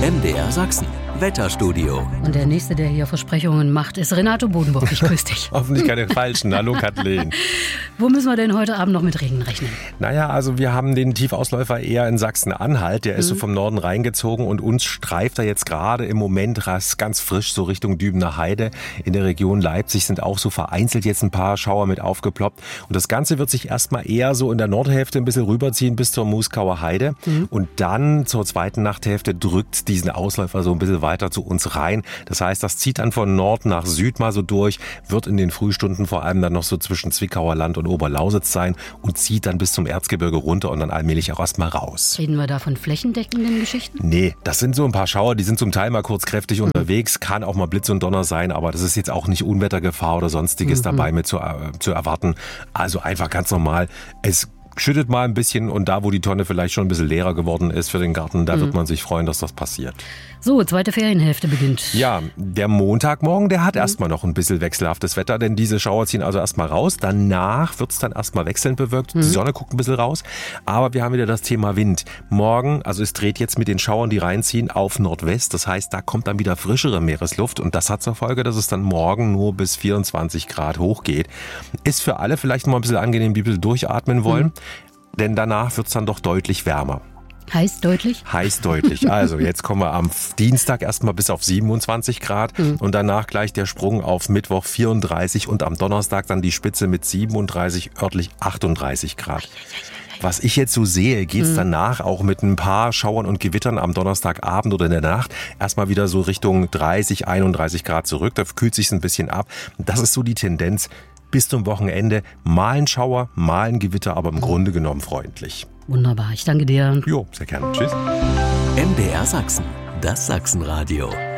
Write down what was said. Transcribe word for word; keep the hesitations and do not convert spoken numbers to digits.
M D R Sachsen, Wetterstudio. Und der Nächste, der hier Versprechungen macht, ist Renato Bodenburg. Ich grüße dich. Hoffentlich keine falschen. Hallo Kathleen. Wo müssen wir denn heute Abend noch mit Regen rechnen? Naja, also wir haben den Tiefausläufer eher in Sachsen-Anhalt. Der ist mhm. so vom Norden reingezogen und uns streift er jetzt gerade im Moment ganz frisch so Richtung Dübener Heide. In der Region Leipzig sind auch so vereinzelt jetzt ein paar Schauer mit aufgeploppt. Und das Ganze wird sich erstmal eher so in der Nordhälfte ein bisschen rüberziehen bis zur Muskauer Heide. Mhm. Und dann zur zweiten Nachthälfte drückt diesen Ausläufer so ein bisschen weiter zu uns rein. Das heißt, das zieht dann von Nord nach Süd mal so durch, wird in den Frühstunden vor allem dann noch so zwischen Zwickauer Land und Oberlausitz sein und zieht dann bis zum Erzgebirge runter und dann allmählich auch erstmal raus. Reden wir da von flächendeckenden Geschichten? Nee, das sind so ein paar Schauer, die sind zum Teil mal kurz kräftig mhm. unterwegs, kann auch mal Blitz und Donner sein, aber das ist jetzt auch nicht Unwettergefahr oder sonstiges mhm. dabei mit zu, äh, zu erwarten. Also einfach ganz normal. Es schüttet mal ein bisschen und da, wo die Tonne vielleicht schon ein bisschen leerer geworden ist für den Garten, da mhm. wird man sich freuen, dass das passiert. So, zweite Ferienhälfte beginnt. Ja, der Montagmorgen, der hat mhm. erstmal noch ein bisschen wechselhaftes Wetter, denn diese Schauer ziehen also erstmal raus. Danach wird es dann erstmal wechselnd bewölkt. Mhm. Die Sonne guckt ein bisschen raus, aber wir haben wieder das Thema Wind. Morgen, also es dreht jetzt mit den Schauern, die reinziehen, auf Nordwest. Das heißt, da kommt dann wieder frischere Meeresluft und das hat zur Folge, dass es dann morgen nur bis vierundzwanzig Grad hochgeht. Ist für alle vielleicht noch mal ein bisschen angenehm, die ein bisschen durchatmen wollen, mhm. denn danach wird es dann doch deutlich wärmer. Heiß deutlich? Heiß deutlich. Also jetzt kommen wir am Dienstag erstmal bis auf siebenundzwanzig Grad mhm. und danach gleich der Sprung auf Mittwoch vierunddreißig und am Donnerstag dann die Spitze mit siebenunddreißig, örtlich achtunddreißig Grad. Was ich jetzt so sehe, geht's mhm. danach auch mit ein paar Schauern und Gewittern am Donnerstagabend oder in der Nacht erstmal wieder so Richtung dreißig, einunddreißig Grad zurück. Da kühlt sich's ein bisschen ab. Das ist so die Tendenz bis zum Wochenende. Mal ein Schauer, mal ein Gewitter, aber im Grunde genommen freundlich. Wunderbar, ich danke dir. Jo, sehr gerne. Tschüss. M D R Sachsen, das Sachsenradio.